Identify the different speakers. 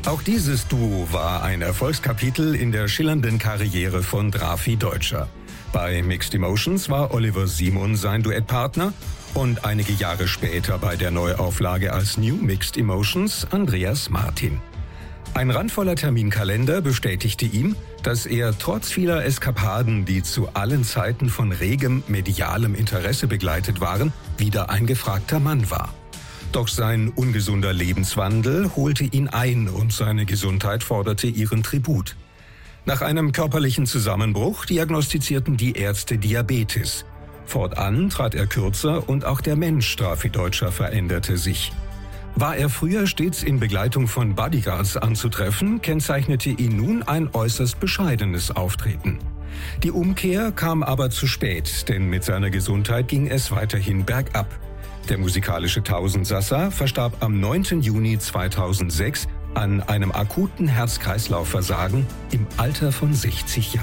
Speaker 1: Auch dieses Duo war ein Erfolgskapitel in der schillernden Karriere von Drafi Deutscher. Bei Mixed Emotions war Oliver Simon sein Duettpartner und einige Jahre später bei der Neuauflage als New Mixed Emotions Andreas Martin. Ein randvoller Terminkalender bestätigte ihm, dass er trotz vieler Eskapaden, die zu allen Zeiten von regem medialem Interesse begleitet waren, wieder ein gefragter Mann war. Doch sein ungesunder Lebenswandel holte ihn ein und seine Gesundheit forderte ihren Tribut. Nach einem körperlichen Zusammenbruch diagnostizierten die Ärzte Diabetes. Fortan trat er kürzer und auch der Mensch Drafi Deutscher veränderte sich. War er früher stets in Begleitung von Bodyguards anzutreffen, kennzeichnete ihn nun ein äußerst bescheidenes Auftreten. Die Umkehr kam aber zu spät, denn mit seiner Gesundheit ging es weiterhin bergab. Der musikalische Tausendsasser verstarb am 9. Juni 2006 an einem akuten Herz-Kreislauf-Versagen im Alter von 60 Jahren.